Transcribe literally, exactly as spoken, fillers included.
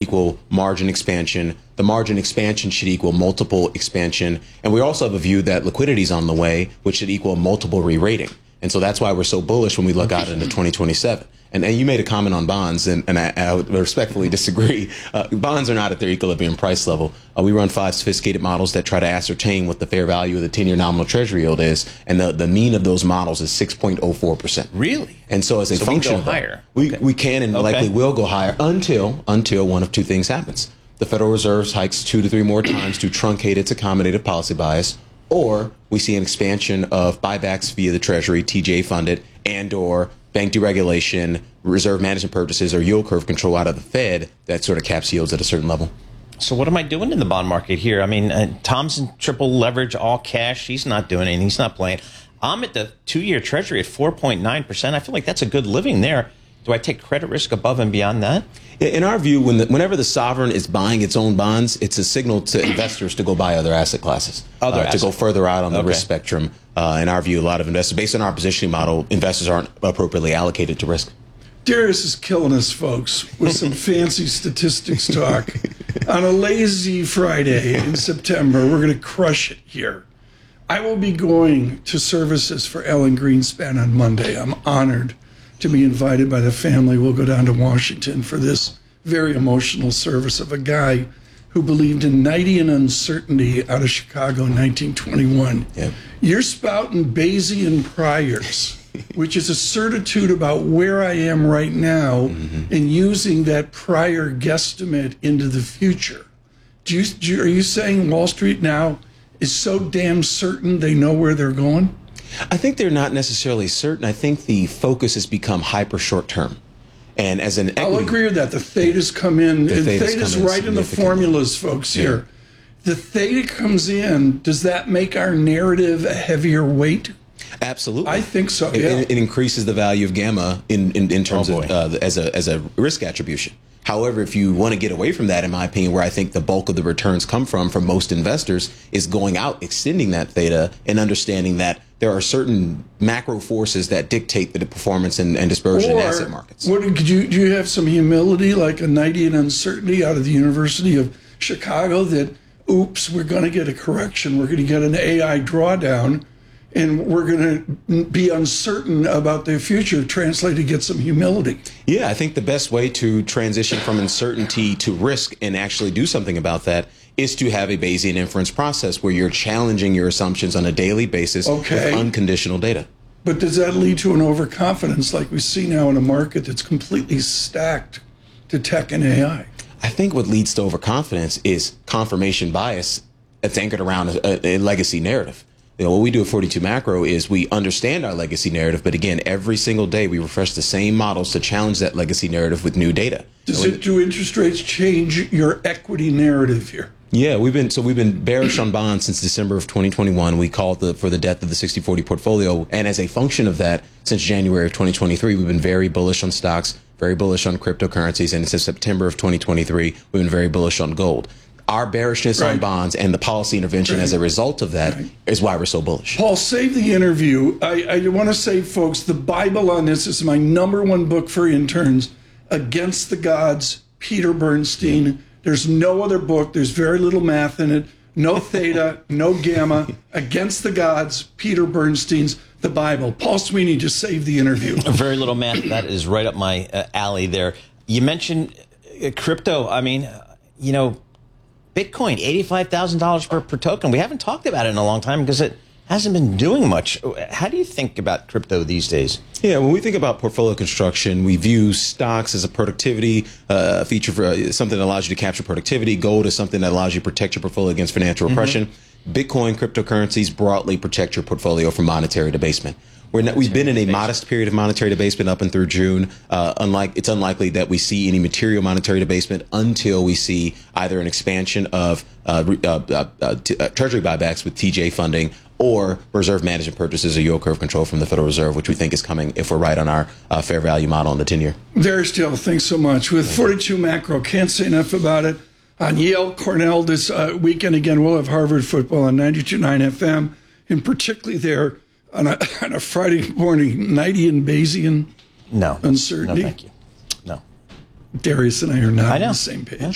equal margin expansion. The margin expansion should equal multiple expansion. And we also have a view that liquidity is on the way, which should equal multiple re-rating. And so that's why we're so bullish when we look out into twenty twenty-seven. And, and you made a comment on bonds, and, and I, I would respectfully disagree. Uh, bonds are not at their equilibrium price level. Uh, we run five sophisticated models that try to ascertain what the fair value of the ten-year nominal treasury yield is, and the, the mean of those models is six point oh four percent. Really? And so as a so function we of go that, higher. we, okay. we can and okay. likely will go higher until until one of two things happens. The Federal Reserve hikes two to three more times to truncate its accommodative policy bias, or we see an expansion of buybacks via the Treasury, T J funded, and or bank deregulation, reserve management purchases, or yield curve control out of the Fed that sort of caps yields at a certain level. So what am I doing in the bond market here? I mean, uh, Tom's in triple leverage, all cash. He's not doing anything. He's not playing. I'm at the two-year Treasury at four point nine percent. I feel like that's a good living there. Do I take credit risk above and beyond that? In our view, when the, whenever the sovereign is buying its own bonds, it's a signal to investors to go buy other asset classes, other uh, asset to go further out on the okay. risk spectrum. Uh, in our view, a lot of investors, based on our positioning model, investors aren't appropriately allocated to risk. Darius is killing us, folks, with some fancy statistics talk. On a lazy Friday in September, we're going to crush it here. I will be going to services for Ellen Greenspan on Monday. I'm honored to be invited by the family. We'll go down to Washington for this very emotional service of a guy who believed in Knightian uncertainty out of Chicago in nineteen twenty-one. Yep. You're spouting Bayesian priors, which is a certitude about where I am right now, mm-hmm. and using that prior guesstimate into the future. Do you, do you, are you saying Wall Street now is so damn certain they know where they're going? I think they're not necessarily certain. I think the focus has become hyper short term. And as an equity, I'll agree with that. The thetas come in. The and thetas theta's come in right in the formulas, folks, yeah. here. The theta comes in. Does that make our narrative a heavier weight? Absolutely. I think so, It, yeah. it, it increases the value of gamma in, in, in terms Oh, of uh, as a as a risk attribution. However, if you want to get away from that, in my opinion, where I think the bulk of the returns come from for most investors is going out, extending that theta, and understanding that there are certain macro forces that dictate the performance and, and dispersion or, in asset markets. What, could you, do you have some humility, like a Knightian uncertainty out of the University of Chicago that, oops, we're going to get a correction, we're going to get an A I drawdown, and we're going to be uncertain about the future, translate to get some humility? Yeah, I think the best way to transition from uncertainty to risk and actually do something about that is to have a Bayesian inference process where you're challenging your assumptions on a daily basis okay. with unconditional data. But does that lead to an overconfidence like we see now in a market that's completely stacked to tech and A I? I think what leads to overconfidence is confirmation bias that's anchored around a, a legacy narrative. You know, what we do at forty-two Macro is we understand our legacy narrative, but again, every single day we refresh the same models to challenge that legacy narrative with new data. Does it, do interest rates change your equity narrative here? Yeah, we've been so we've been bearish on bonds since December of twenty twenty-one. We called the for the death of the sixty forty portfolio, and as a function of that, since January of twenty twenty-three, we've been very bullish on stocks, very bullish on cryptocurrencies, and since September of twenty twenty-three, we've been very bullish on gold. Our bearishness right. on bonds and the policy intervention right. as a result of that right. is why we're so bullish. Paul, save the interview. I, I want to say, folks, the Bible on this is my number one book for interns, Against the Gods, Peter Bernstein. Yeah. There's no other book. There's very little math in it. No theta, no gamma. Against the Gods, Peter Bernstein's The Bible. Paul Sweeney just saved the interview. Very little math. That is right up my uh, alley there. You mentioned uh, crypto. I mean, uh, you know, Bitcoin, eighty-five thousand dollars per, per token. We haven't talked about it in a long time because it hasn't been doing much. How do you think about crypto these days? Yeah, when we think about portfolio construction, we view stocks as a productivity uh, feature for uh, something that allows you to capture productivity. Gold is something that allows you to protect your portfolio against financial repression. Mm-hmm. Bitcoin, cryptocurrencies broadly protect your portfolio from monetary debasement. We're not, we've been in a modest period of monetary debasement up and through June. Uh, unlike it's unlikely that we see any material monetary debasement until we see either an expansion of uh, uh, uh, uh, t- uh, Treasury buybacks with T J funding or reserve management purchases or yield curve control from the Federal Reserve, which we think is coming if we're right on our uh, fair value model on the ten-year. Very still, thanks so much. With forty-two Macro, can't say enough about it. On Yale, Cornell this uh, weekend, again, we'll have Harvard football on ninety-two point nine F M, and particularly there on a, on a Friday morning, Knightian Bayesian no. uncertainty. No, thank you. No. Darius and I are not I know. on the same page. Yeah.